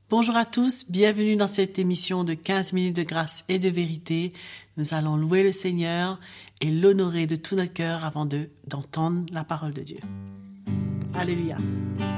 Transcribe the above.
Bonjour à tous, bienvenue dans cette émission de 15 minutes de grâce et de vérité. Nous allons louer le Seigneur et l'honorer de tout notre cœur avant d'entendre la parole de Dieu. Alléluia.